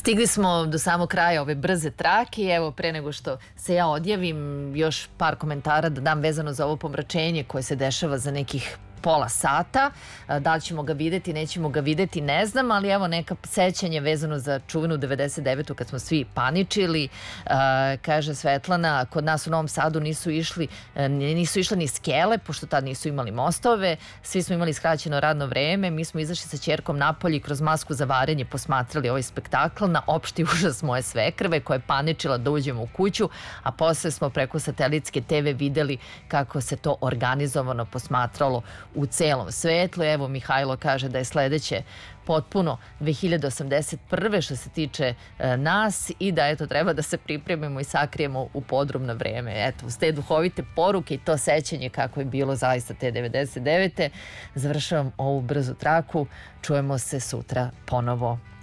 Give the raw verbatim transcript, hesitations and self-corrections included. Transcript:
Stigli smo do samog kraja ove brze trake i evo, pre nego što se ja odjavim, još par komentara da dam vezano za ovo pomračenje koje se dešava za nekih pola sata. Da li ćemo ga videti, nećemo ga videti, ne znam, ali evo neka sećanje vezano za čuvenu devedeset devetu kad smo svi paničili. Kaže Svetlana, kod nas u Novom Sadu nisu išli, nisu išle ni skele, pošto tad nisu imali mostove, svi smo imali skraćeno radno vreme, mi smo izašli sa ćerkom napolje i kroz masku za varenje posmatrali ovaj spektakl na opšti užas moje svekrve koja je paničila da uđemo u kuću, a posle smo preko satelitske te ve videli kako se to organizovano posmatralo u celom svetlu. Evo, Mihajlo kaže da je sledeće potpuno dve hiljade osamdeset prve što se tiče e, nas i da eto treba da se pripremimo i sakrijemo u podrum vreme. Eto, uz te duhovite poruke i to sećanje kako je bilo zaista te devedeset devete završavam ovu brzu traku. Čujemo se sutra ponovo.